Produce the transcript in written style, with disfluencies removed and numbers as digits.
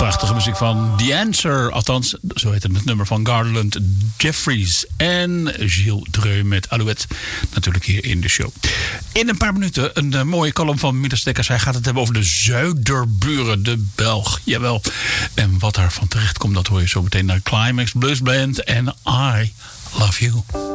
Prachtige muziek van The Answer. Althans, zo heet het nummer van Garland Jeffries. En Gilles Dreux met Alouette. Natuurlijk hier in de show. In een paar minuten een mooie column van Midas Dekkers. Hij gaat het hebben over de Zuiderburen, de Belg. Jawel. En wat daarvan terecht komt, dat hoor je zo meteen naar Climax Blues Band en I Love You.